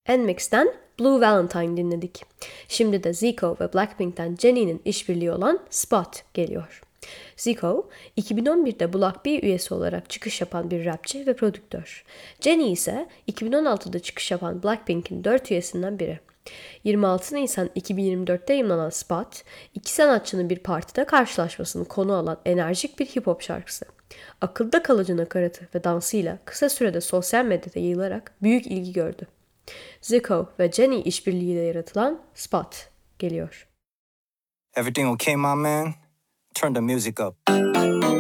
NMIX'ten Blue Valentine dinledik. Şimdi de Zico ve Blackpink'ten Jennie'nin işbirliği olan Spot geliyor. Zico, 2011'de Block B üyesi olarak çıkış yapan bir rapçi ve prodüktör. Jennie ise 2016'da çıkış yapan Blackpink'in 4 üyesinden biri. 26 Nisan 2024'te yayımlanan Spot, iki sanatçının bir partide karşılaşmasını konu alan enerjik bir hip-hop şarkısı. Akılda kalıcı nakaratı ve dansıyla kısa sürede sosyal medyada yayılarak büyük ilgi gördü. Zico ve Jennie işbirliğiyle yaratılan Spot geliyor. Everything okay, my man? Turn the music up.